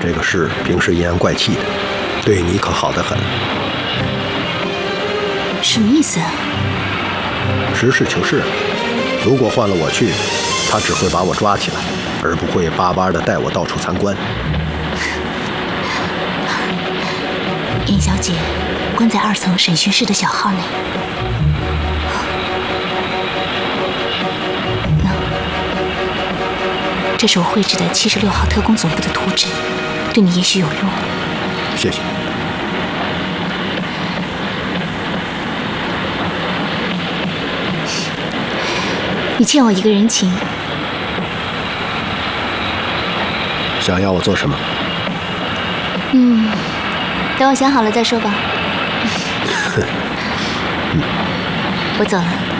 这个市平时阴阳怪气的，对你可好得很。 什么意思啊？ 实事求是，如果换了我去，他只会把我抓起来，而不会巴巴地带我到处参观。 燕小姐关在2层审讯室的小号内。那，这是我绘制的76号特工总部的图纸，对你也许有用。 谢谢。 你欠我一个人情。 想要我做什么？ 等我想好了再说吧。我走了。